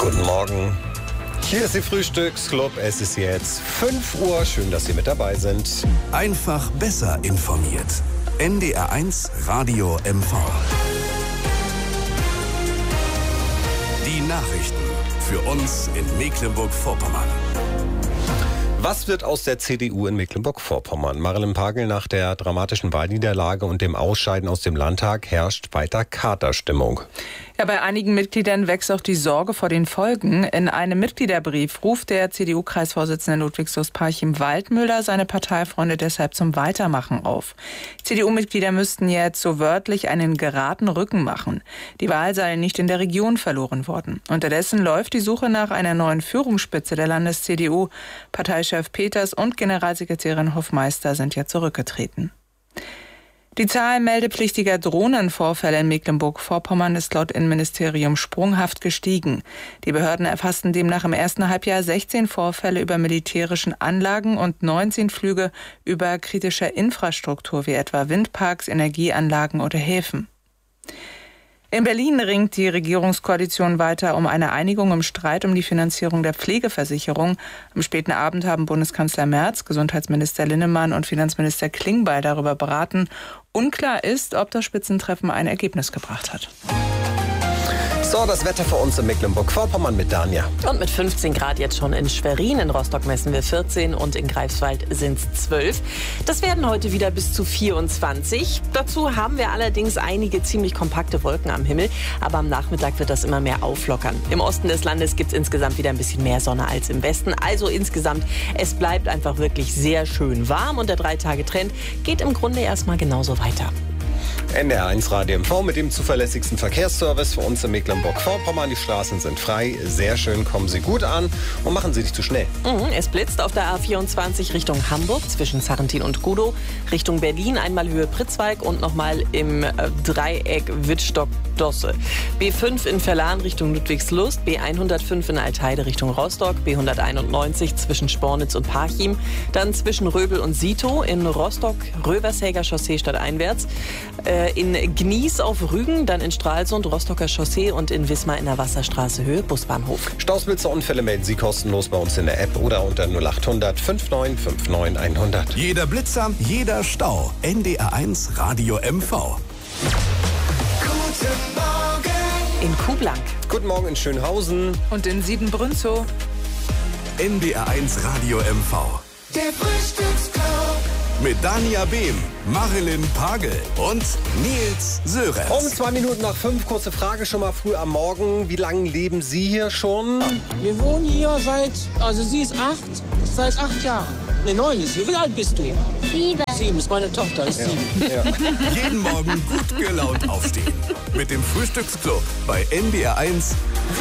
Guten Morgen. Hier ist die Frühstücksclub. Es ist jetzt 5 Uhr. Schön, dass Sie mit dabei sind. Einfach besser informiert. NDR1 Radio MV. Die Nachrichten für uns in Mecklenburg-Vorpommern. Was wird aus der CDU in Mecklenburg-Vorpommern? Marilyn Pagel, nach der dramatischen Wahlniederlage und dem Ausscheiden aus dem Landtag herrscht weiter Katerstimmung. Ja, bei einigen Mitgliedern wächst auch die Sorge vor den Folgen. In einem Mitgliederbrief ruft der CDU-Kreisvorsitzende Ludwigslust Parchim-Waldmüller seine Parteifreunde deshalb zum Weitermachen auf. CDU-Mitglieder müssten jetzt so wörtlich einen geraden Rücken machen. Die Wahl sei nicht in der Region verloren worden. Unterdessen läuft die Suche nach einer neuen Führungsspitze der Landes-CDU. Parteichef Peters und Generalsekretärin Hoffmeister sind ja zurückgetreten. Die Zahl meldepflichtiger Drohnenvorfälle in Mecklenburg-Vorpommern ist laut Innenministerium sprunghaft gestiegen. Die Behörden erfassten demnach im ersten Halbjahr 16 Vorfälle über militärischen Anlagen und 19 Flüge über kritischer Infrastruktur wie etwa Windparks, Energieanlagen oder Häfen. In Berlin ringt die Regierungskoalition weiter um eine Einigung im Streit um die Finanzierung der Pflegeversicherung. Am späten Abend haben Bundeskanzler Merz, Gesundheitsminister Linnemann und Finanzminister Klingbeil darüber beraten. Unklar ist, ob das Spitzentreffen ein Ergebnis gebracht hat. So, das Wetter für uns in Mecklenburg-Vorpommern mit Danja. Und mit 15 Grad jetzt schon in Schwerin. In Rostock messen wir 14 und in Greifswald sind es 12. Das werden heute wieder bis zu 24. Dazu haben wir allerdings einige ziemlich kompakte Wolken am Himmel. Aber am Nachmittag wird das immer mehr auflockern. Im Osten des Landes gibt es insgesamt wieder ein bisschen mehr Sonne als im Westen. Also insgesamt, es bleibt einfach wirklich sehr schön warm. Und der 3-Tage-Trend geht im Grunde erstmal genauso weiter. NDR1 Radio MV mit dem zuverlässigsten Verkehrsservice für uns in Mecklenburg-Vorpommern. Die Straßen sind frei, sehr schön, kommen Sie gut an und machen Sie nicht zu schnell. Es blitzt auf der A24 Richtung Hamburg zwischen Sarrentin und Gudow, Richtung Berlin einmal Höhe Pritzwalk und nochmal im Dreieck Wittstock-Dosse. B5 in Verlan Richtung Ludwigslust, B105 in Altheide Richtung Rostock, B191 zwischen Spornitz und Parchim, dann zwischen Röbel und Sito in Rostock, Rövershäger Chaussee stadteinwärts, in Gnies auf Rügen, dann in Stralsund, Rostocker Chaussee und in Wismar in der Wasserstraße Höhe Busbahnhof. Stausblitzer Unfälle melden Sie kostenlos bei uns in der App oder unter 0800 5959 100. Jeder Blitzer, jeder Stau. NDR1 Radio MV. Guten Morgen. In Kuhblank. Guten Morgen in Schönhausen. Und in Siebenbrünnzow. NDR1 Radio MV. Der Frühstücksclub. Mit Danja Behm, Marilyn Pagel und Nils Sörenz. Um 2 Minuten nach 5, kurze Frage schon mal früh am Morgen. Wie lange leben Sie hier schon? Wir wohnen hier sie ist 8, seit 8 Jahren. Ne, 9 ist sie. Wie alt bist du? 7 ist meine Tochter, ist 7. Ja. Jeden Morgen gut gelaunt aufstehen. Mit dem Frühstücksclub bei NDR1